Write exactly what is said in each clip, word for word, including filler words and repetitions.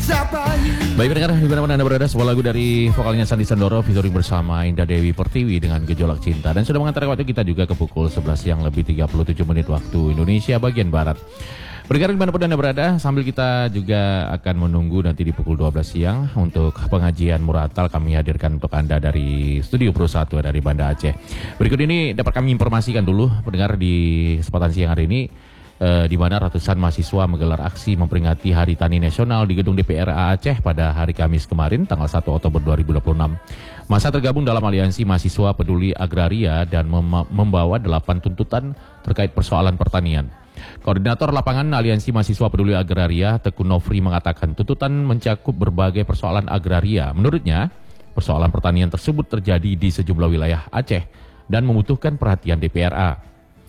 Baik pendengar, dimanapun Anda berada, sebuah lagu dari vokalnya Sandy Sandoro featuring bersama Indah Dewi Pertiwi dengan Gejolak Cinta. Dan sudah mengantar waktu kita juga ke pukul sebelas siang lebih tiga puluh tujuh menit waktu Indonesia bagian Barat. Pendengar dimanapun Anda berada, sambil kita juga akan menunggu nanti di pukul dua belas siang untuk pengajian Muratal kami hadirkan untuk Anda dari Studio Pro satu dari Banda Aceh. Berikut ini dapat kami informasikan dulu pendengar di kesempatan siang hari ini. Uh, di mana ratusan mahasiswa menggelar aksi memperingati Hari Tani Nasional di Gedung D P R A Aceh pada hari Kamis kemarin, tanggal satu Oktober dua ribu dua puluh enam. Masa tergabung dalam Aliansi Mahasiswa Peduli Agraria dan mem- membawa delapan tuntutan terkait persoalan pertanian. Koordinator lapangan Aliansi Mahasiswa Peduli Agraria, Teguh Nofri, mengatakan tuntutan mencakup berbagai persoalan agraria. Menurutnya, persoalan pertanian tersebut terjadi di sejumlah wilayah Aceh dan membutuhkan perhatian D P R A.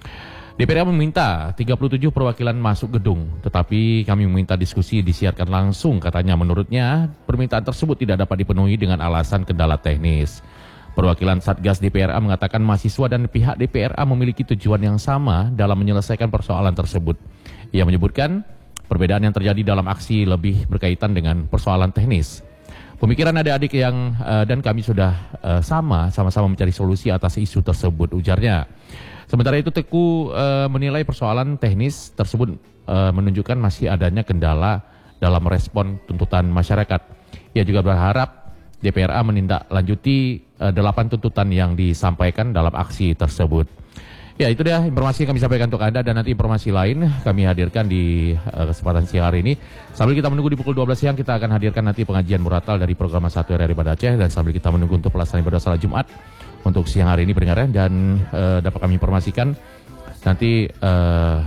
D P R A meminta tiga puluh tujuh perwakilan masuk gedung, tetapi kami meminta diskusi disiarkan langsung. Katanya menurutnya permintaan tersebut tidak dapat dipenuhi dengan alasan kendala teknis. Perwakilan Satgas D P R A mengatakan mahasiswa dan pihak D P R A memiliki tujuan yang sama dalam menyelesaikan persoalan tersebut. Ia menyebutkan perbedaan yang terjadi dalam aksi lebih berkaitan dengan persoalan teknis. Pemikiran adik-adik yang uh, dan kami sudah uh, sama, sama-sama mencari solusi atas isu tersebut, ujarnya. Sementara itu Teguh uh, menilai persoalan teknis tersebut uh, menunjukkan masih adanya kendala dalam respon tuntutan masyarakat. Ia juga berharap D P R A menindaklanjuti uh, delapan tuntutan yang disampaikan dalam aksi tersebut. Ya, itu dia informasi yang kami sampaikan untuk Anda, dan nanti informasi lain kami hadirkan di uh, kesempatan siang hari ini. Sambil kita menunggu di pukul dua belas siang, kita akan hadirkan nanti pengajian Muratal dari program satu R R I Banda Aceh, dan sambil kita menunggu untuk pelaksanaan ibadah salat Jumat untuk siang hari ini pendengar, dan uh, dapat kami informasikan nanti uh,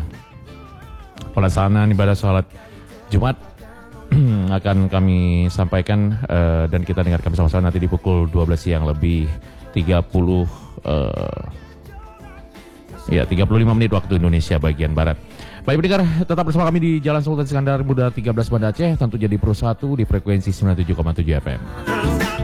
pelaksanaan ibadah salat Jumat akan kami sampaikan uh, dan kita dengarkan bersama-sama nanti di pukul dua belas siang lebih tiga puluh uh, ya tiga puluh lima menit waktu Indonesia bagian Barat. Baik pendengar, tetap bersama kami di Jalan Sultan Iskandar Muda tiga belas Banda Aceh, tentu jadi Pro satu di frekuensi sembilan puluh tujuh koma tujuh F M.